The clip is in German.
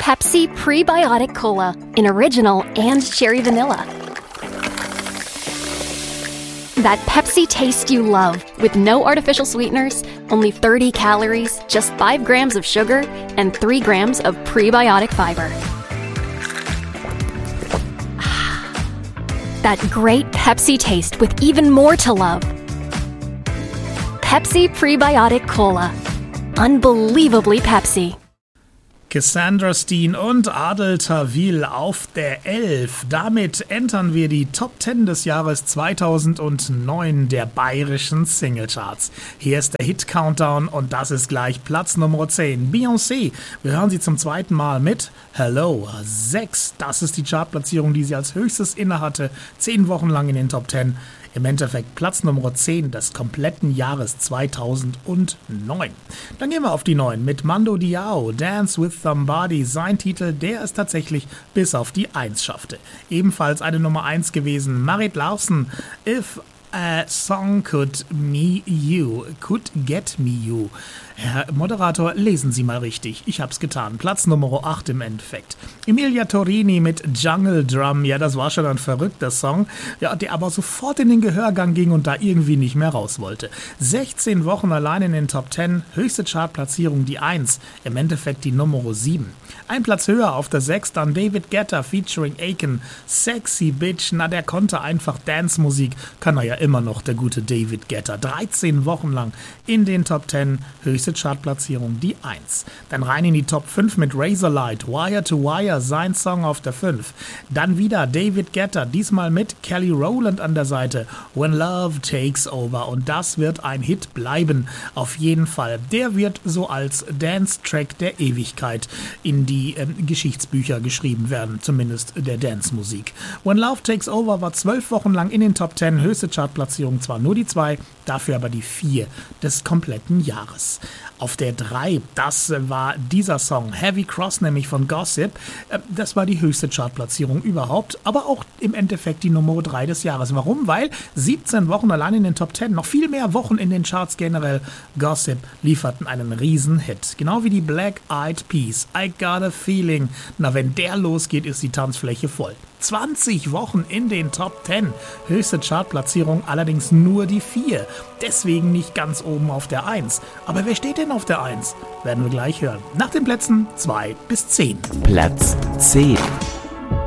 Pepsi Prebiotic Cola in original and cherry vanilla. That Pepsi taste you love, with no artificial sweeteners, only 30 calories, just 5 grams of sugar, and 3 grams of prebiotic fiber. That great Pepsi taste with even more to love. Pepsi Prebiotic Cola. Unbelievably Pepsi. Cassandra Steen und Adel Tawil auf der 11. Damit entern wir die Top 10 des Jahres 2009 der bayerischen Singlecharts. Hier ist der Hit-Countdown und das ist gleich Platz Nummer 10. Beyoncé, wir hören sie zum zweiten Mal mit Hello 6. Das ist die Chartplatzierung, die sie als höchstes innehatte, 10 Wochen lang in den Top 10. Im Endeffekt Platz Nummer 10 des kompletten Jahres 2009. Dann gehen wir auf die 9 mit Mando Diao, Dance with Somebody. Sein Titel, der es tatsächlich bis auf die 1 schaffte. Ebenfalls eine Nummer 1 gewesen, Marit Larsen, If a Song Could Get Me You. Herr Moderator, lesen Sie mal richtig. Ich hab's getan. Platz Nummer 8 im Endeffekt. Emilia Torini mit Jungle Drum. Ja, das war schon ein verrückter Song, ja, der aber sofort in den Gehörgang ging und da irgendwie nicht mehr raus wollte. 16 Wochen allein in den Top 10. Höchste Chartplatzierung die 1. Im Endeffekt die Nummer 7. Ein Platz höher auf der 6 dann David Guetta featuring Aiken. Sexy Bitch. Na, der konnte einfach Dance-Musik. Kann er ja immer noch, der gute David Guetta. 13 Wochen lang in den Top 10. Höchste Chartplatzierung die 1. Dann rein in die Top 5 mit Razorlight, Wire to Wire, sein Song auf der 5. Dann wieder David Guetta, diesmal mit Kelly Rowland an der Seite, When Love Takes Over. Und das wird ein Hit bleiben, auf jeden Fall. Der wird so als Dance-Track der Ewigkeit in die Geschichtsbücher geschrieben werden, zumindest der Dance-Musik. When Love Takes Over war 12 Wochen lang in den Top 10, höchste Chartplatzierung zwar nur die 2, dafür aber die 4 des kompletten Jahres. Auf der 3, das war dieser Song, Heavy Cross, nämlich von Gossip. Das war die höchste Chartplatzierung überhaupt, aber auch im Endeffekt die Nummer 3 des Jahres. Warum? Weil 17 Wochen allein in den Top 10, noch viel mehr Wochen in den Charts generell, Gossip lieferten einen Riesen-Hit. Genau wie die Black Eyed Peas, I Got a Feeling. Na, wenn der losgeht, ist die Tanzfläche voll. 20 Wochen in den Top 10. Höchste Chartplatzierung allerdings nur die 4. Deswegen nicht ganz oben auf der 1. Aber wer steht denn auf der 1? Werden wir gleich hören. Nach den Plätzen 2 bis 10. Platz 10.